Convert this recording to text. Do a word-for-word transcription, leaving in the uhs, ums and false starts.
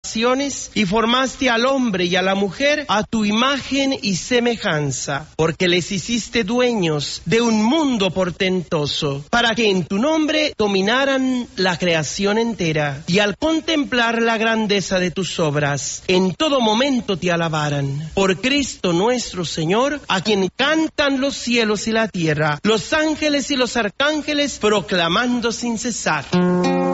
y formaste al hombre y a la mujer a tu imagen y semejanza, porque les hiciste dueños de un mundo portentoso, para que en tu nombre dominaran la creación entera, y al contemplar la grandeza de tus obras, en todo momento te alabaran. Por Cristo nuestro Señor, a quien cantan los cielos y la tierra, los ángeles y los arcángeles, proclamando sin cesar.